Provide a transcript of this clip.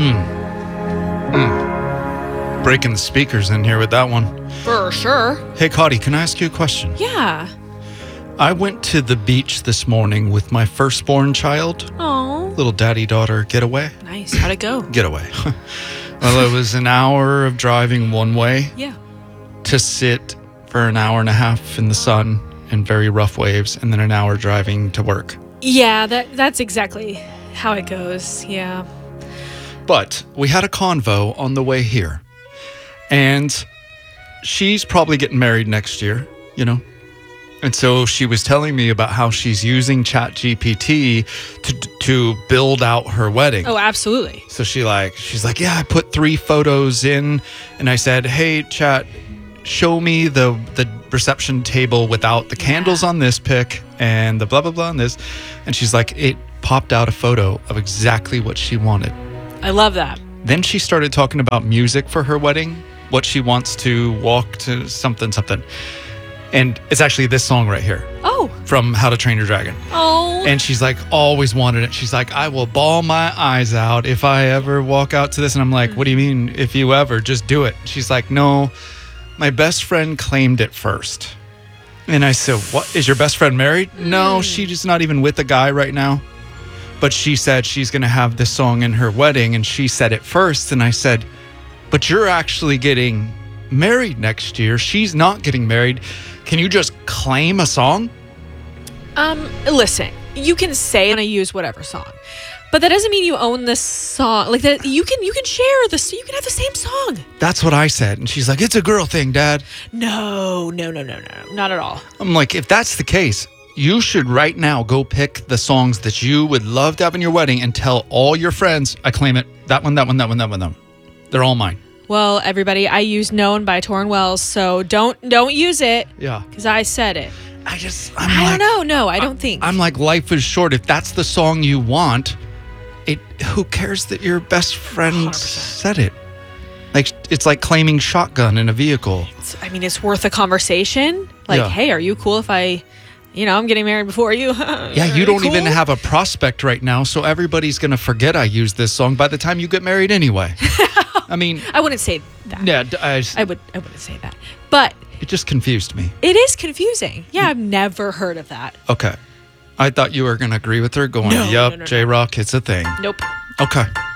Breaking the speakers in here with that one. For sure. Hey, Cody, can I ask you a question? Yeah. I went to the beach this morning with my firstborn child. Oh. Little daddy-daughter getaway. Nice. How'd it go? Getaway. Well, it was an hour of driving one way. Yeah. To sit for an hour and a half in the sun and very rough waves, and then an hour driving to work. Yeah, that's exactly how it goes. Yeah. But we had a convo on the way here. And she's probably getting married next year, you know? And so she was telling me about how she's using ChatGPT to build out her wedding. Oh, absolutely. So she's like, yeah, I put 3 photos in, and I said, hey, Chat, show me the reception table without the candles on this pic and the blah, blah, blah on this. And she's like, it popped out a photo of exactly what she wanted. I love that. Then she started talking about music for her wedding, what she wants to walk to something. And it's actually this song right here. Oh. From How to Train Your Dragon. Oh. And she's like, always wanted it. She's like, I will bawl my eyes out if I ever walk out to this. And I'm like, what do you mean if you ever? Just do it. She's like, no, my best friend claimed it first. And I said, what? Is your best friend married? No, she's not even with a guy right now. But she said she's going to have this song in her wedding. And she said it first. And I said, but you're actually getting married next year. She's not getting married. Can you just claim a song? Listen, you can say and I use whatever song, but that doesn't mean you own this song. Like that, you can share this. You can have the same song. That's what I said, and she's like, "It's a girl thing, Dad." No, not at all. I'm like, if that's the case, you should right now go pick the songs that you would love to have in your wedding and tell all your friends, "I claim it. That one. They're all mine." Well, everybody, I use "Known" by Torrin Wells, so don't use it. Yeah, because I said it. I don't know. No, I don't think. I'm like, life is short. If that's the song you want, who cares that your best friend 100%. said it? Like, it's like claiming shotgun in a vehicle. It's worth a conversation. Like, Yeah. Hey, are you cool if I'm getting married before you? Yeah, you don't even have a prospect right now, so everybody's going to forget I used this song by the time you get married anyway. I mean, I wouldn't say that. Yeah, I wouldn't say that. But it just confused me. it is confusing. Yeah, I've never heard of that. Okay. I thought you were going to agree with her going, No, yup, no. J-Rock, it's a thing. Nope. Okay.